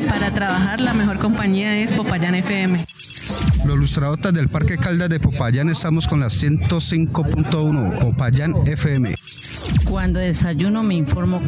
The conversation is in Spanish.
Para trabajar la mejor compañía es Popayán FM. Los lustradotas del Parque Caldas de Popayán estamos con la 105.1 Popayán FM. Cuando desayuno me informo